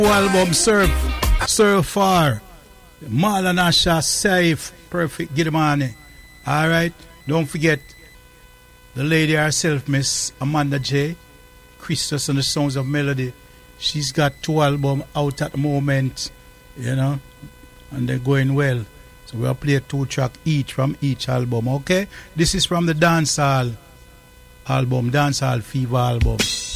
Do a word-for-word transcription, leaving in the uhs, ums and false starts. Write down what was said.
Album Surf Surf Far Malanasha Safe Perfect Get money. Alright, don't forget the lady herself, Miss Amanda J. Christus and the Sounds of Melody. She's got two albums out at the moment, you know, and they're going well. So we'll play two tracks each from each album, okay? This is from the Dancehall album, Dancehall Fever album.